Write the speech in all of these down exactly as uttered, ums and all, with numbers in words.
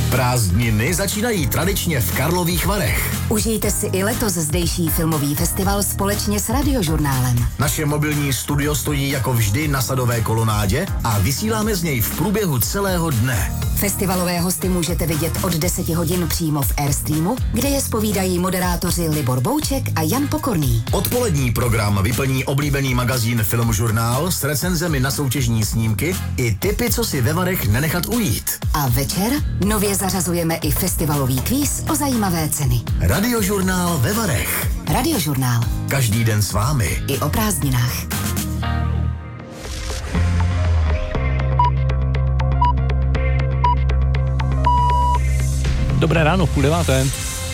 Prázdniny začínají tradičně v Karlových Varech. Užijte si i letos zdejší filmový festival společně s Radiožurnálem. Naše mobilní studio stojí jako vždy na Sadové kolonádě a vysíláme z něj v průběhu celého dne. Festivalové hosty můžete vidět od deseti hodin přímo v Airstreamu, kde je zpovídají moderátoři Libor Bouček a Jan Pokorný. Odpolední program vyplní oblíbený magazín Filmžurnál s recenzemi na soutěžní snímky i tipy, co si ve Varech nenechat ujít. A večer nově zařazujeme i festivalový kvíz o zajímavé ceny. Radiožurnál ve Varech. Radiožurnál. Každý den s vámi. I o prázdninách. Dobré ráno, půl deváté.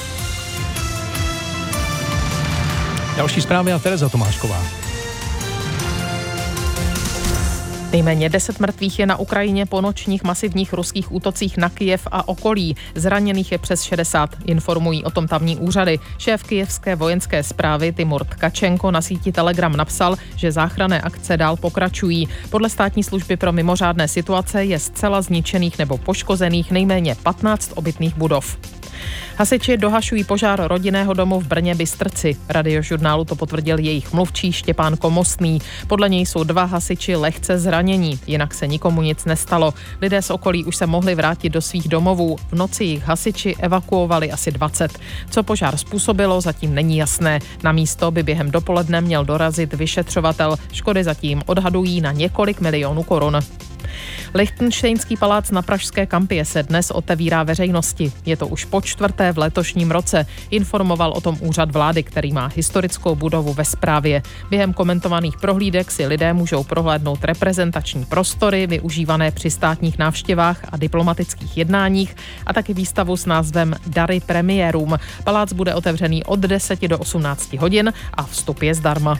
Další zprávy a Tereza Tomášková. Nejméně deset mrtvých je na Ukrajině po nočních masivních ruských útocích na Kyjev a okolí. Zraněných je přes šedesát, informují o tom tamní úřady. Šéf kyjevské vojenské správy Timur Tkačenko na síti Telegram napsal, že záchranné akce dál pokračují. Podle státní služby pro mimořádné situace je zcela zničených nebo poškozených nejméně patnáct obytných budov. Hasiči dohašují požár rodinného domu v Brně Bystrci. Radiožurnálu to potvrdil jejich mluvčí Štěpán Komostný. Podle něj jsou dva hasiči lehce zranění, jinak se nikomu nic nestalo. Lidé z okolí už se mohli vrátit do svých domovů. V noci jich hasiči evakuovali asi dvacet. Co požár způsobilo, zatím není jasné. Na místo by během dopoledne měl dorazit vyšetřovatel. Škody zatím odhadují na několik milionů korun. Lichtenštejnský palác na pražské Kampie se dnes otevírá veřejnosti. Je to už po čtvrté v letošním roce. Informoval o tom úřad vlády, který má historickou budovu ve správě. Během komentovaných prohlídek si lidé můžou prohlédnout reprezentační prostory, využívané při státních návštěvách a diplomatických jednáních a taky výstavu s názvem Dary premiérům. Palác bude otevřený od deseti do osmnácti hodin a vstup je zdarma.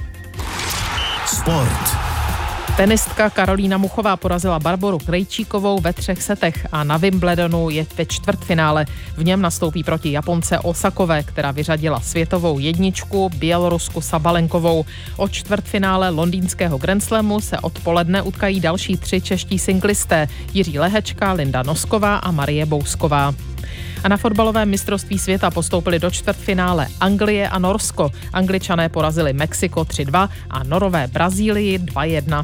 Sport. Tenistka Karolína Muchová porazila Barboru Krejčíkovou ve třech setech a na Wimbledonu je ve čtvrtfinále. V něm nastoupí proti Japonce Osakové, která vyřadila světovou jedničku Bělorusku Sabalenkovou. O čtvrtfinále londýnského Grand Slamu se odpoledne utkají další tři čeští synklisté Jiří Lehečka, Linda Nosková a Marie Bousková. A na fotbalovém mistrovství světa postoupili do čtvrtfinále Anglie a Norsko. Angličané porazili Mexiko tři dva a Norové Brazílii dva jedna.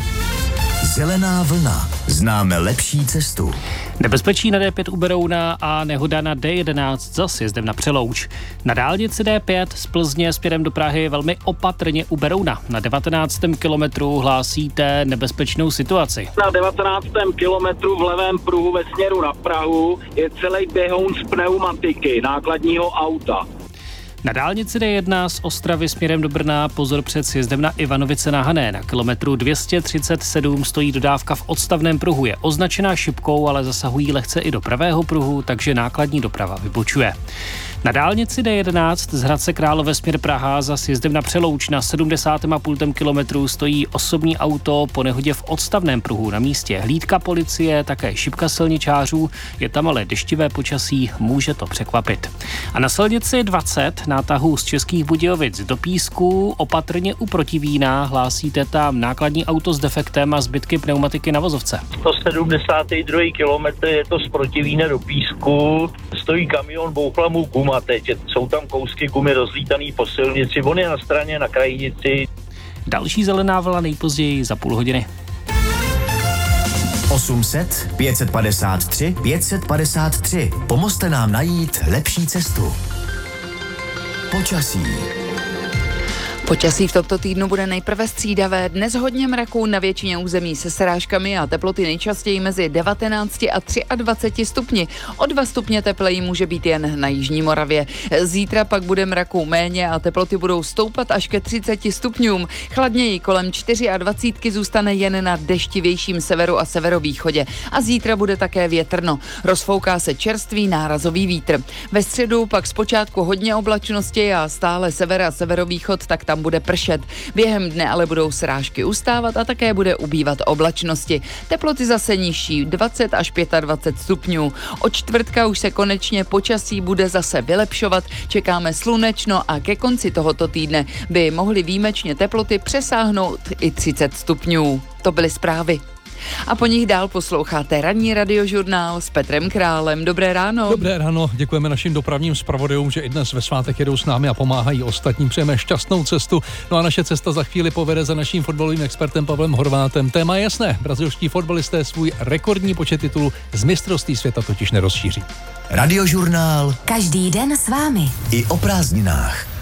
Zelená vlna. Známe lepší cestu. Nebezpečí na D pět u Berouna a nehoda na D jedenáct za sjezdem na Přelouč. Na dálnici D pět z Plzně směrem do Prahy velmi opatrně u Berouna. Na devatenáctém kilometru hlásíte nebezpečnou situaci. Na devatenáctém kilometru v levém pruhu ve směru na Prahu je celý běhoun z pneumatiky nákladního auta. Na dálnici D jedna z Ostravy směrem do Brna pozor před sjezdem na Ivanovice na Hané. Na kilometru dvě stě třicet sedm stojí dodávka v odstavném pruhu. Je označená šipkou, ale zasahují lehce i do pravého pruhu, takže nákladní doprava vybočuje. Na dálnici D jedenáct z Hradce Králové směr Praha za sjezdem na Přelouč na sedmdesátém a půl kilometru stojí osobní auto po nehodě v odstavném pruhu. Na místě hlídka policie, také šipka silničářů, je tam ale deštivé počasí, může to překvapit. A na silnici dvacet na tahu z Českých Budějovic do Písku opatrně u Protivína hlásíte tam nákladní auto s defektem a zbytky pneumatiky na vozovce. sto sedmdesátý druhý kilometr je to z Protivína do Písku, stojí kamion, bouchla mu guma teď, jsou tam kousky gumy rozlítaný po silnici, on je na straně na krajnici. Další zelená vlna nejpozději za půl hodiny. osm set pět set padesát tři pět set padesát tři. Pomozte nám najít lepší cestu. Počasí. Počasí v tomto týdnu bude nejprve střídavé, dnes hodně mraků na většině území se srážkami a teploty nejčastěji mezi devatenácti a dvaceti třemi stupni. O dva stupně tepleji může být jen na jižní Moravě. Zítra pak bude mraků méně a teploty budou stoupat až ke třiceti stupňům. Chladněji kolem dvacet čtyři zůstane jen na deštivějším severu a severovýchodě. A zítra bude také větrno. Rozfouká se čerstvý nárazový vítr. Ve středu pak zpočátku hodně oblačnosti a stále sever a severovýchod, tak tam bude pršet. Během dne ale budou srážky ustávat a také bude ubývat oblačnosti. Teploty zase nižší, dvacet až dvacet pět stupňů. Od čtvrtka už se konečně počasí bude zase vylepšovat, čekáme slunečno a ke konci tohoto týdne by mohly výjimečně teploty přesáhnout i třicet stupňů. To byly zprávy. A po nich dál posloucháte ranní radiožurnál s Petrem Králem. Dobré ráno. Dobré ráno, děkujeme našim dopravním zpravodajům, že i dnes ve svátek jedou s námi a pomáhají ostatním. Přejeme šťastnou cestu. No a naše cesta za chvíli povede za naším fotbalovým expertem Pavlem Horvátem. Téma je jasné, brazilští fotbalisté svůj rekordní počet titulů z mistrovství světa totiž nerozšíří. Radiožurnál Každý den s vámi. i o prázdninách.